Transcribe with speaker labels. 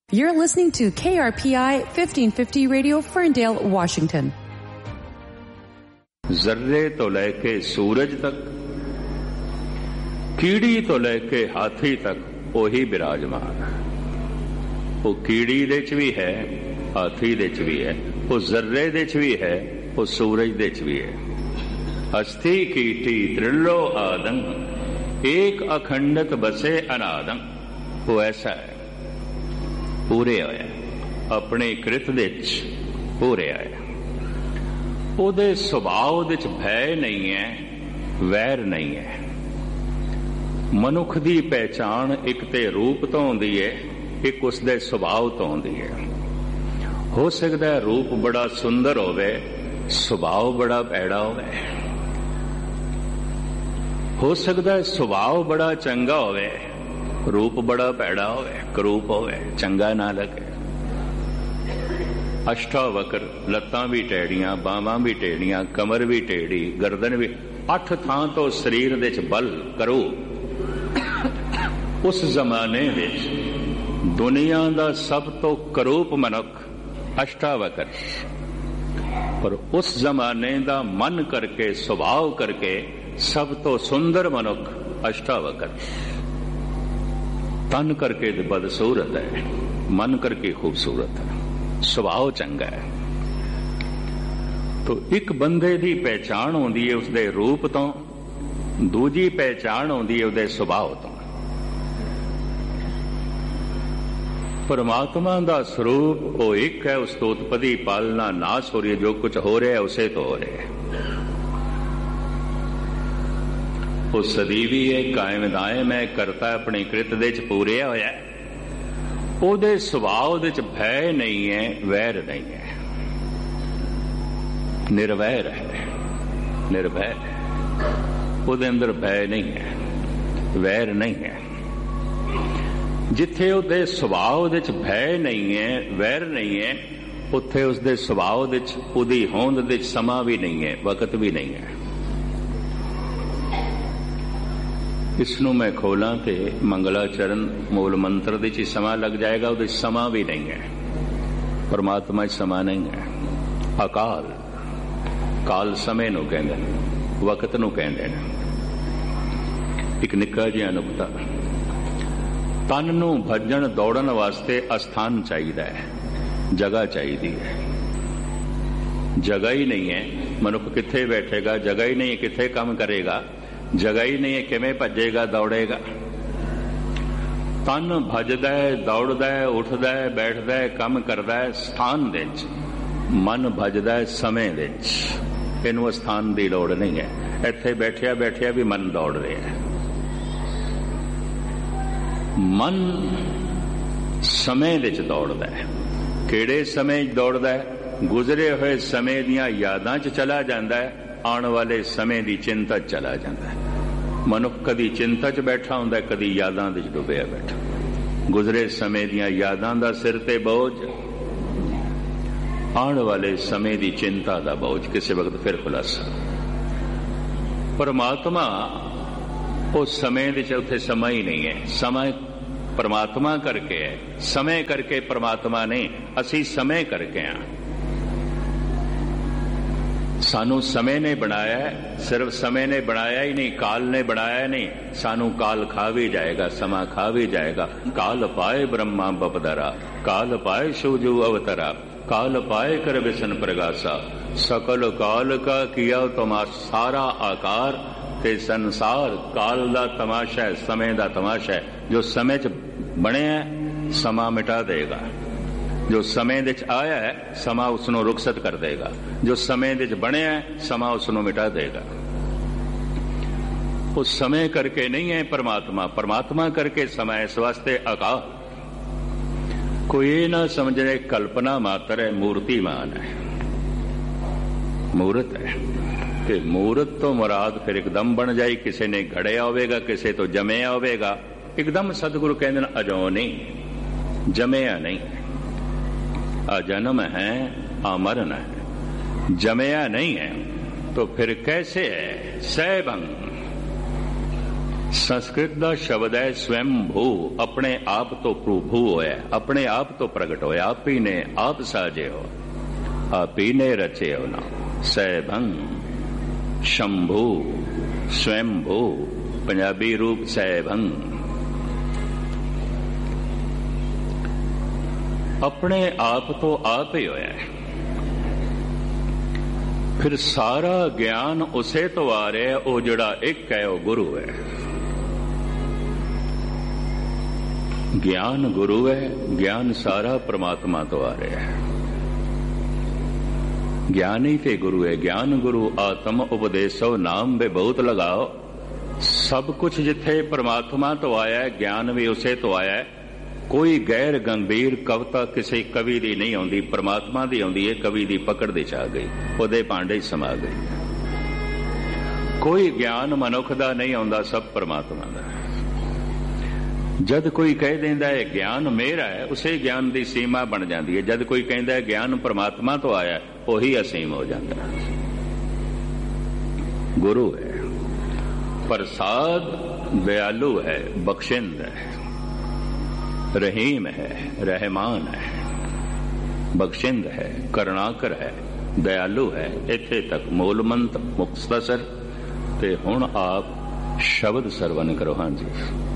Speaker 1: You're listening to KRPI 1550 Radio, Ferndale, Washington.
Speaker 2: जर्रे तो लेके सूरज तक, कीड़ी तो लेके हाथी तक ओही विराजमान है। वो कीड़ी दे च भी है, हाथी दे च भी है, वो जर्रे दे च भी है, वो सूरज दे च भी है। अस्थि कीटी त्रिलो आदं, एक अखंडत बसे अनादं। वो ऐसा है, पूरे होया अपने कृत दे पूरे आया। ਉਹਦੇ ਸੁਭਾਅ ਵਿੱਚ ਭੈ ਨਹੀਂ ਹੈ, ਵੈਰ ਨਹੀਂ ਹੈ। ਮਨੁੱਖ ਦੀ ਪਹਿਚਾਣ ਇੱਕ ਤੇ ਰੂਪ ਤੋਂ ਹੁੰਦੀ ਹੈ, ਇੱਕ ਉਸਦੇ ਸੁਭਾਅ ਤੋਂ ਹੁੰਦੀ ਹੈ। ਹੋ ਸਕਦਾ ਹੈ ਰੂਪ ਬੜਾ ਸੁੰਦਰ ਹੋਵੇ, ਸੁਭਾਅ ਬੜਾ ਭੈੜਾ ਹੋਵੇ। ਹੋ ਸਕਦਾ ਹੈ ਸੁਭਾਅ ਬੜਾ ਚੰਗਾ ਹੋਵੇ, ਰੂਪ ਬੜਾ ਭੈੜਾ ਹੋਵੇ, ਕਰੂਪ ਹੋਵੇ, ਚੰਗਾ ਨਾ ਲੱਗੇ। ਅਸ਼ਟਾਵਕਰ, ਲੱਤਾਂ ਵੀ ਟੇੜੀਆਂ, ਬਾਹਾਂ ਵੀ ਟੇੜੀਆਂ, ਕਮਰ ਵੀ ਟੇੜੀ, ਗਰਦਨ ਵੀ, 8 ਥਾਂ ਤੋਂ ਸਰੀਰ ਦੇ ਚ ਬਲ ਕਰੋ। ਉਸ ਜ਼ਮਾਨੇ ਵਿੱਚ ਦੁਨੀਆ ਦਾ ਸਭ ਤੋਂ ਕਰੂਪ ਮਨੁੱਖ ਅਸ਼ਟਾਵਕਰ, ਪਰ ਉਸ ਜ਼ਮਾਨੇ ਦਾ ਮਨ ਕਰਕੇ, ਸੁਭਾਅ ਕਰਕੇ ਸਭ ਤੋਂ ਸੁੰਦਰ ਮਨੁੱਖ ਅਸ਼ਟਾਵਕਰ। ਤਨ ਕਰਕੇ ਤੇ ਬਦਸੂਰਤ ਹੈ, ਮਨ ਕਰਕੇ ਖੂਬਸੂਰਤ ਹੈ, ਸੁਭਾਅ ਚੰਗਾ ਹੈ। ਤੋ ਇੱਕ ਬੰਦੇ ਦੀ ਪਹਿਚਾਣ ਹੁੰਦੀ ਹੈ ਉਸਦੇ ਰੂਪ ਤੋਂ, ਦੂਜੀ ਪਹਿਚਾਣ ਹੁੰਦੀ ਹੈ ਉਹਦੇ ਸੁਭਾਅ ਤੋਂ। ਪਰਮਾਤਮਾ ਦਾ ਸਰੂਪ ਉਹ ਇੱਕ ਹੈ, ਉਸ ਤੋਂ ਉਤਪਤੀ ਪਾਲਣਾ ਨਾਸ਼ ਹੋ ਰਹੀ ਹੈ, ਜੋ ਕੁਝ ਹੋ ਰਿਹਾ ਹੈ ਉਸੇ ਤੋਂ ਹੋ ਰਿਹਾ ਹੈ। ਉਹ ਸਦੀਵੀ ਹੈ, ਕਾਇਮ ਦਾਇਮ ਹੈ, ਕਰਤਾ ਆਪਣੀ ਕ੍ਰਿਤ ਦੇ ਚ ਪੂਰਿਆ ਹੋਇਆ ਹੈ। ਉਹਦੇ ਸੁਭਾਅ ਦੇ ਚ ਭੈ ਨਹੀਂ ਹੈ, ਵੈਰ ਨਹੀਂ ਹੈ, ਨਿਰਵੈਰ ਹੈ, ਨਿਰਭੈ ਹੈ। ਉਹਦੇ ਅੰਦਰ ਭੈ ਨਹੀਂ ਹੈ, ਵੈਰ ਨਹੀਂ ਹੈ। ਜਿੱਥੇ ਉਹਦੇ ਸੁਭਾਅ ਦੇ ਚ ਭੈ ਨਹੀਂ ਹੈ, ਵੈਰ ਨਹੀਂ ਹੈ, ਉੱਥੇ ਉਸਦੇ ਸੁਭਾਅ ਦੇ ਚ, ਉਹਦੀ ਹੋਂਦ ਦੇ ਚ ਸਮਾਂ ਵੀ ਨਹੀਂ ਹੈ, ਵਕਤ ਵੀ ਨਹੀਂ ਹੈ। ਇਸ ਨੂੰ ਮੈਂ ਖੋਲਾਂ ਤੇ ਮੰਗਲਾਚਰਨ ਮੂਲ ਮੰਤਰ ਦੇ ਚ ਸਮਾਂ ਲੱਗ ਜਾਏਗਾ, ਉਹਦੇ ਸਮਾਂ ਵੀ ਨਹੀਂ ਹੈ। ਪਰਮਾਤਮਾ ਚ ਸਮਾਂ ਨਹੀਂ ਹੈ। ਅਕਾਲ, ਕਾਲ ਸਮੇਂ ਨੂੰ ਕਹਿੰਦੇ ਨੇ, ਵਕਤ ਨੂੰ ਕਹਿੰਦੇ ਨੇ। ਇੱਕ ਨਿੱਕਾ ਜਿਹਾ ਨੁਕਤਾ, ਤਨ ਨੂੰ ਭੱਜਣ ਦੌੜਨ ਵਾਸਤੇ ਅਸਥਾਨ ਚਾਹੀਦਾ ਹੈ, ਜਗ੍ਹਾ ਚਾਹੀਦੀ ਹੈ। ਜਗ੍ਹਾ ਹੀ ਨਹੀਂ ਹੈ, ਮਨੁੱਖ ਕਿੱਥੇ ਬੈਠੇਗਾ? ਜਗ੍ਹਾ ਹੀ ਨਹੀਂ ਹੈ, ਕਿੱਥੇ ਕੰਮ ਕਰੇਗਾ? ਜਗ੍ਹਾ ਹੀ ਨਹੀਂ ਹੈ, ਕਿਵੇਂ ਭੱਜੇਗਾ, ਦੌੜੇਗਾ? ਤਨ ਭੱਜਦਾ ਹੈ, ਦੌੜਦਾ ਹੈ, ਉੱਠਦਾ ਹੈ, ਬੈਠਦਾ ਹੈ, ਕੰਮ ਕਰਦਾ ਹੈ ਸਥਾਨ ਦੇ ਵਿੱਚ। ਮਨ ਭੱਜਦਾ ਹੈ ਸਮੇਂ ਦੇ ਵਿੱਚ। ਇਹਨੂੰ ਸਥਾਨ ਦੀ ਲੋੜ ਨਹੀਂ ਹੈ। ਇੱਥੇ ਬੈਠਿਆ ਬੈਠਿਆ ਵੀ ਮਨ ਦੌੜ ਰਿਹਾ ਹੈ। ਮਨ ਸਮੇਂ ਦੇ ਵਿੱਚ ਦੌੜਦਾ ਹੈ। ਕਿਹੜੇ ਸਮੇਂ ਚ ਦੌੜਦਾ ਹੈ? ਗੁਜ਼ਰੇ ਹੋਏ ਸਮੇਂ ਦੀਆਂ ਯਾਦਾਂ ਚ ਚਲਾ ਜਾਂਦਾ ਹੈ, ਆਉਣ ਵਾਲੇ ਸਮੇਂ ਦੀ ਚਿੰਤਾ ਚ ਚਲਾ ਜਾਂਦਾ ਹੈ। ਮਨੁੱਖ ਕਦੀ ਚਿੰਤਾ ਚ ਬੈਠਾ ਹੁੰਦਾ, ਕਦੀ ਯਾਦਾਂ ਵਿੱਚ ਡੁੱਬਿਆ ਬੈਠਾ। ਗੁਜ਼ਰੇ ਸਮੇਂ ਦੀਆਂ ਯਾਦਾਂ ਦਾ ਸਿਰ ਤੇ ਬੋਝ, ਆਉਣ ਵਾਲੇ ਸਮੇਂ ਦੀ ਚਿੰਤਾ ਦਾ ਬੋਝ, ਕਿਸੇ ਵਕਤ ਫਿਰ ਖੁਲਾਸਾ। ਪਰਮਾਤਮਾ ਉਸ ਸਮੇਂ ਵਿੱਚ, ਉੱਥੇ ਸਮਾਂ ਹੀ ਨਹੀਂ ਹੈ। ਸਮਾਂ ਪਰਮਾਤਮਾ ਕਰਕੇ ਹੈ, ਸਮੇਂ ਕਰਕੇ ਪਰਮਾਤਮਾ ਨਹੀਂ। ਅਸੀਂ ਸਮੇਂ ਕਰਕੇ ਹਾਂ। ਸਾਨੂੰ ਸਮੇਂ ਨੇ ਬਣਾਇਆ ਹੈ, ਸਿਰਫ ਸਮੇਂ ਨੇ ਬਣਾਇਆ ਹੀ ਨਹੀਂ, ਕਾਲ ਨੇ ਬਣਾਇਆ ਨਹੀਂ। ਸਾਨੂੰ ਕਾਲ ਖਾ ਵੀ ਜਾਏਗਾ, ਸਮਾਂ ਖਾ ਵੀ ਜਾਏਗਾ। ਕਾਲ ਪਾਏ ਬ੍ਰਹਮਾ ਬਪਦਰਾ, ਕਾਲ ਪਾਏ ਸ਼ੂਜੂ ਅਵਤਰਾ, ਕਾਲ ਪਾਏ ਕਰ ਵਿਸ਼ਨ ਪ੍ਰਗਾਸਾ, ਸਕਲ ਕਾਲ ਕਾ ਕੀਆ ਤਮਾਸ਼ਾ। ਸਾਰਾ ਆਕਾਰ ਤੇ ਸੰਸਾਰ ਕਾਲ ਦਾ ਤਮਾਸ਼ਾ ਹੈ, ਸਮੇਂ ਦਾ ਤਮਾਸ਼ਾ ਹੈ। ਜੋ ਸਮੇਂ ਚ ਬਣਿਆ ਸਮਾਂ ਮਿਟਾ ਦੇਗਾ। ਜੋ ਸਮੇਂ ਦੇ ਚ ਆਇਆ ਹੈ, ਸਮਾਂ ਉਸ ਨੂੰ ਰੁਖਸਤ ਕਰ ਦੇਗਾ। ਜੋ ਸਮੇਂ ਦੇ ਚ ਬਣਿਆ ਹੈ, ਸਮਾਂ ਉਸ ਨੂੰ ਮਿਟਾ ਦੇਗਾ। ਉਹ ਸਮੇਂ ਕਰਕੇ ਨਹੀਂ ਹੈ ਪਰਮਾਤਮਾ, ਪਰਮਾਤਮਾ ਕਰਕੇ ਸਮਾਂ। ਇਸ ਵਾਸਤੇ ਅਕਾਲ। ਕੋਈ ਇਹ ਨਾ ਸਮਝੇ ਕਲਪਨਾ ਮਾਤਰ ਹੈ, ਮੂਰਤੀਮਾਨ ਹੈ, ਮੂਰਤ ਹੈ। ਤੇ ਮੂਰਤ ਤੋਂ ਮੁਰਾਦ ਫਿਰ ਇੱਕਦਮ ਬਣ ਜਾਏ। ਕਿਸੇ ਨੇ ਘੜਿਆ ਹੋਵੇਗਾ, ਕਿਸੇ ਤੋਂ ਜੰਮਿਆ ਹੋਵੇਗਾ। ਇੱਕਦਮ ਸਤਿਗੁਰੂ ਕਹਿੰਦੇ ਨੇ ਅਜੋ ਨਹੀਂ, ਜੰਮਿਆ ਨਹੀਂ। अजन्म है, अमरण है, जमया नहीं है तो फिर कैसे है? सैभंग, ਸੰਸਕ੍ਰਿਤ ਦਾ ਸ਼ਬਦ ਹੈ ਸਵੈੰਭੂ, ਆਪਣੇ ਆਪ ਤੋਂ ਪ੍ਰਭੂ ਹੋਇਆ, ਆਪਣੇ ਆਪ ਤੋਂ ਪ੍ਰਗਟ ਹੋਇਆ। ਆਪ ਹੀ ਨੇ ਆਪ ਸਾਜਿਓ, ਆਪ ਹੀ ਨੇ ਰਚਿਓ ਨਾ। ਸੈਭੰ ਸ਼ੰਭੂ ਸਵੈੰਭੂ, ਪੰਜਾਬੀ ਰੂਪ ਸੈਭੰ। ਆਪਣੇ ਆਪ ਤੋਂ ਆਪ ਹੀ ਹੋਇਆ। ਫਿਰ ਸਾਰਾ ਗਿਆਨ ਉਸੇ ਤੋਂ ਆ ਰਿਹਾ, ਉਹ ਜਿਹੜਾ ਇੱਕ ਹੈ ਉਹ ਗੁਰੂ ਹੈ। ਗਿਆਨ ਗੁਰੂ ਹੈ, ਗਿਆਨ ਸਾਰਾ ਪ੍ਰਮਾਤਮਾ ਤੋਂ ਆ ਰਿਹਾ ਹੈ। ਗਿਆਨ ਹੀ ਤੇ ਗੁਰੂ ਹੈ। ਗਿਆਨ ਗੁਰੂ ਆਤਮ ਉਪਦੇਸੋ ਨਾਮ ਬੇ ਬਹੁਤ ਲਗਾਓ। ਸਭ ਕੁਝ ਜਿੱਥੇ ਪ੍ਰਮਾਤਮਾ ਤੋਂ ਆਇਆ ਹੈ, ਗਿਆਨ ਵੀ ਉਸੇ ਤੋਂ ਆਇਆ ਹੈ। ਕੋਈ ਗੈਰ ਗੰਭੀਰ ਕਵਿਤਾ ਕਿਸੇ ਕਵੀ ਦੀ ਨਹੀਂ ਆਉਂਦੀ, ਪ੍ਰਮਾਤਮਾ ਦੀ ਆਉਂਦੀ ਹੈ। ਕਵੀ ਦੀ ਪਕੜ ਦੇ ਚ ਆ ਗਈ, ਉਹਦੇ ਭਾਂਡੇ ਚ ਸਮਾ ਗਈ। ਕੋਈ ਗਿਆਨ ਮਨੁੱਖ ਦਾ ਨਹੀਂ ਆਉਂਦਾ, ਸਭ ਪ੍ਰਮਾਤਮਾ ਦਾ। ਜਦ ਕੋਈ ਕਹਿ ਦਿੰਦਾ ਹੈ ਗਿਆਨ ਮੇਰਾ ਹੈ, ਉਸੇ ਗਿਆਨ ਦੀ ਸੀਮਾ ਬਣ ਜਾਂਦੀ ਹੈ। ਜਦ ਕੋਈ ਕਹਿੰਦਾ ਹੈ ਗਿਆਨ ਪ੍ਰਮਾਤਮਾ ਤੋਂ ਆਇਆ, ਉਹੀ ਅਸੀਮ ਹੋ ਜਾਂਦਾ। ਗੁਰੂ ਹੈ, ਪ੍ਰਸਾਦ ਦਿਆਲੂ ਹੈ, ਬਖਸ਼ਿੰਦ ਹੈ, ਰਹੀਮ ਹੈ, ਰਹਿਮਾਨ ਹੈ, ਬਖਸ਼ਿੰਦ ਹੈ, ਕਰੁਣਾਕਰ ਹੈ, ਦਿਆਲੂ ਹੈ। ਇੱਥੇ ਤੱਕ ਮੂਲ ਮੰਤਰ ਮੁਖਤਸਰ। ਤੇ ਹੁਣ ਆਪ ਸ਼ਬਦ ਸਰਵਨ ਕਰੋ। ਹਾਂਜੀ।